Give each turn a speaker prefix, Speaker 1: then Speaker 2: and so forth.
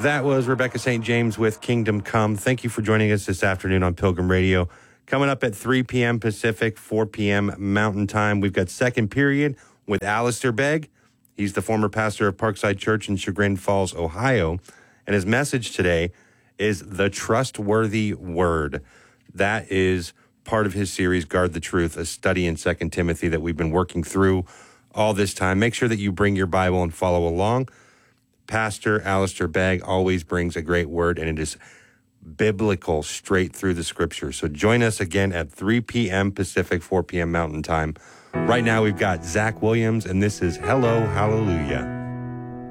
Speaker 1: That was Rebecca St. James with Kingdom Come. Thank you for joining us this afternoon on Pilgrim Radio. Coming up at 3 p.m. Pacific, 4 p.m. Mountain Time, we've got Second Period with Alistair Begg. He's the former pastor of Parkside Church in Chagrin Falls, Ohio. And his message today is the trustworthy word. That is part of his series, Guard the Truth, a study in 2 Timothy that we've been working through all this time. Make sure that you bring your Bible and follow along. Pastor Alistair Begg always brings a great word, and it is biblical, straight through the scripture. So join us again at 3 p.m. Pacific, 4 p.m. Mountain Time. Right now we've got Zach Williams, and this is Hello, Hallelujah.